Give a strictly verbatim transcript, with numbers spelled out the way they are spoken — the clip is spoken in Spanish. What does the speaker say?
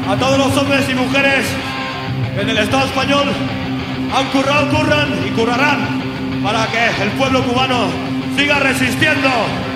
a todos los hombres y mujeres que en el Estado español han currado, curran y currarán para que el pueblo cubano siga resistiendo.